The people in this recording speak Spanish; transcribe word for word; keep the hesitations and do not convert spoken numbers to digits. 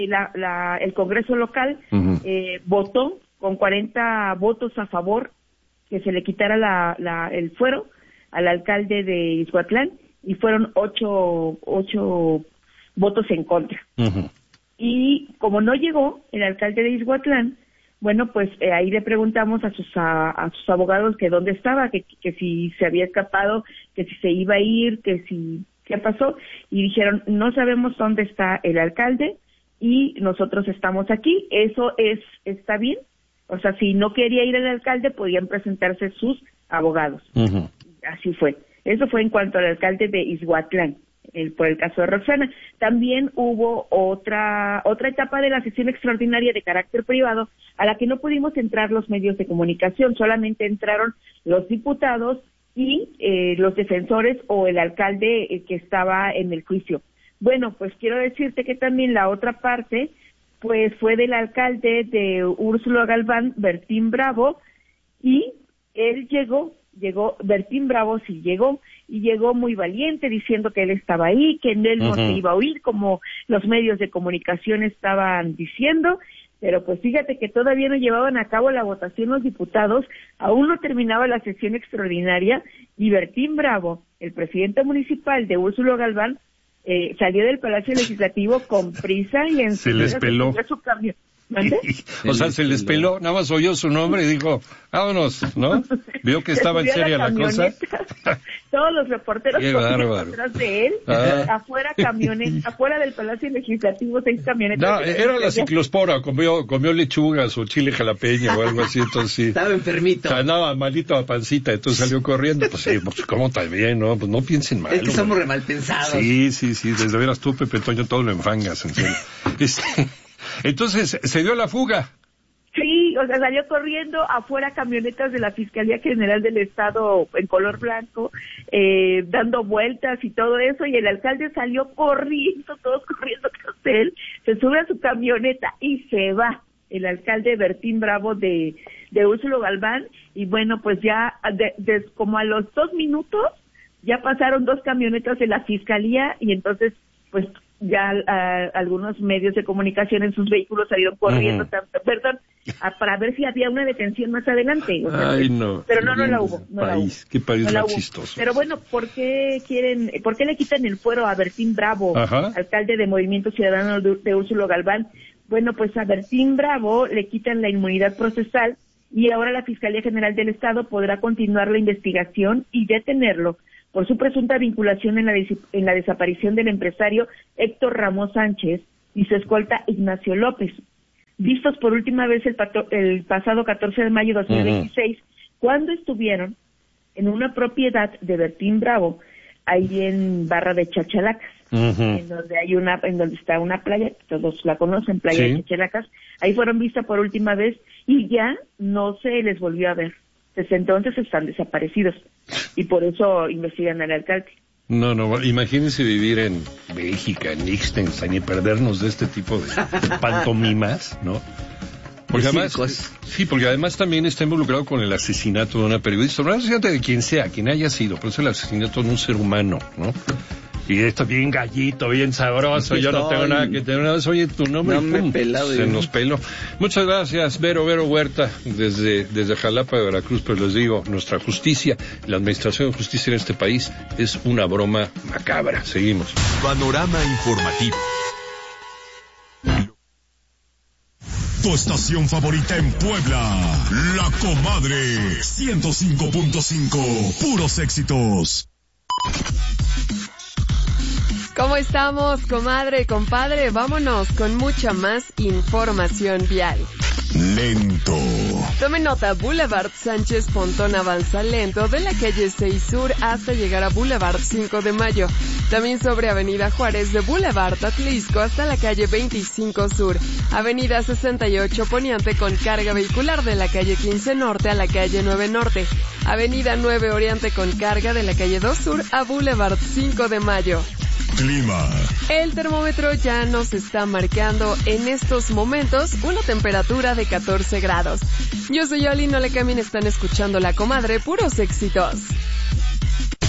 La, la, el Congreso local uh-huh. eh, votó con cuarenta votos a favor que se le quitara la, la, el fuero al alcalde de Izhuatlán y fueron ocho, ocho votos en contra. Uh-huh. Y como no llegó el alcalde de Izhuatlán, bueno, pues eh, ahí le preguntamos a sus a, a sus abogados que dónde estaba, que, que si se había escapado, que si se iba a ir, que si qué pasó, y dijeron, no sabemos dónde está el alcalde, y nosotros estamos aquí. Eso es está bien, o sea, si no quería ir el alcalde, podían presentarse sus abogados. Uh-huh. Así fue. Eso fue en cuanto al alcalde de Izhuatlán, el, por el caso de Roxana. También hubo otra otra etapa de la sesión extraordinaria de carácter privado, a la que no pudimos entrar los medios de comunicación, solamente entraron los diputados y eh, los defensores o el alcalde eh, que estaba en el juicio. Bueno, pues quiero decirte que también la otra parte, pues fue del alcalde de Úrsulo Galván, Bertín Bravo, y él llegó, llegó, Bertín Bravo sí llegó, y llegó muy valiente diciendo que él estaba ahí, que él no uh-huh. se iba a oír, como los medios de comunicación estaban diciendo, pero pues fíjate que todavía no llevaban a cabo la votación los diputados, aún no terminaba la sesión extraordinaria, y Bertín Bravo, el presidente municipal de Úrsulo Galván, Eh, salió del Palacio Legislativo con prisa y en se les peló su cambio. O sea, se les peló, nada más oyó su nombre y dijo, vámonos, ¿no? Vio que estaba en seria la, la cosa. Todos los reporteros atrás de él, ah. afuera camionetas, afuera del Palacio Legislativo, seis camionetas. No, era la ciclospora, comió, comió lechugas o chile jalapeño o algo así, entonces sí. Estaba enfermito. Andaba malito a pancita, entonces salió corriendo, pues sí, pues cómo también, ¿no? Pues no piensen mal. Es que somos re mal pensados. Sí, sí, sí, desde veras tú, Pepe Toño, todo lo enfangas, en serio. Este... Entonces, ¿se dio la fuga? Sí, o sea, salió corriendo afuera camionetas de la Fiscalía General del Estado en color blanco, eh, dando vueltas y todo eso, y el alcalde salió corriendo, todos corriendo tras él, se sube a su camioneta y se va. El alcalde Bertín Bravo de, de Úrsulo Galván, y bueno, pues ya, de, de, como a los dos minutos, ya pasaron dos camionetas de la Fiscalía, y entonces, pues, ya uh, algunos medios de comunicación en sus vehículos salieron corriendo, uh-huh. perdón, a, para ver si había una detención más adelante. O sea, Ay, no. Pero no, no la hubo. No país, la hubo. Qué país no más chistoso. Pero bueno, ¿por qué quieren, por qué le quitan el fuero a Bertín Bravo, Ajá. alcalde de Movimiento Ciudadano de, de Úrsulo Galván? Bueno, pues a Bertín Bravo le quitan la inmunidad procesal y ahora la Fiscalía General del Estado podrá continuar la investigación y detenerlo por su presunta vinculación en la, des- en la desaparición del empresario Héctor Ramos Sánchez y su escolta Ignacio López, vistos por última vez el, pato- el pasado catorce de mayo de dos mil veintiséis, uh-huh. cuando estuvieron en una propiedad de Bertín Bravo, ahí en Barra de Chachalacas, uh-huh. en donde hay una, en donde está una playa, todos la conocen, Playa sí. de Chachalacas, ahí fueron vistas por última vez y ya no se les volvió a ver. Desde entonces están desaparecidos y por eso investigan al alcalde. No, no, imagínense vivir en Bélgica, en Liechtenstein y perdernos de este tipo de pantomimas, ¿no? Porque además, sí, porque además también está involucrado con el asesinato de una periodista, no asesinato de quien sea, quien haya sido, pero es el asesinato de un ser humano, ¿no? Y esto bien gallito, bien sabroso, yo no tengo nada que tener, oye, tu nombre, no pum, me pelado, se nos peló. Muchas gracias, Vero, Vero Huerta, desde, desde Jalapa de Veracruz, pues les digo, nuestra justicia, la administración de justicia en este país es una broma macabra. Seguimos. Panorama informativo. Tu estación favorita en Puebla, La Comadre, ciento cinco punto cinco, puros éxitos. ¿Cómo estamos, comadre, compadre? Vámonos con mucha más información vial. Lento. Tome nota, Boulevard Sánchez Pontón avanza lento de la calle seis Sur hasta llegar a Boulevard cinco de Mayo. También sobre Avenida Juárez de Boulevard Atlisco hasta la calle veinticinco Sur. Avenida sesenta y ocho Poniente con carga vehicular de la calle quince Norte a la calle nueve Norte. Avenida nueve Oriente con carga de la calle dos Sur a Boulevard cinco de Mayo. Clima. El termómetro ya nos está marcando en estos momentos una temperatura de catorce grados. Yo soy Oli, no le cambien, están escuchando La Comadre, puros éxitos.